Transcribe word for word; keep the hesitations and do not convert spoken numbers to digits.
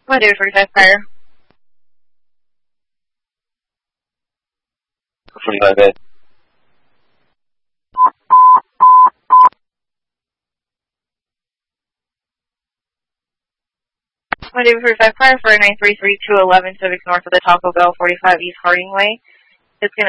What do for five fire? forty-five A. What do for five fire for nine three three two eleven Civic north of the Taco Bell, forty-five East Harding Way. It's going to